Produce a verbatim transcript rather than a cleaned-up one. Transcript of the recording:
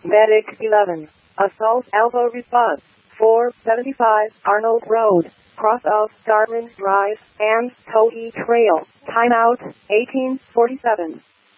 Medic eleven. Assault elbow response. four seventy-five Arnold Road, cross of Dartmouth Drive and Toady Trail. Timeout eighteen forty-seven.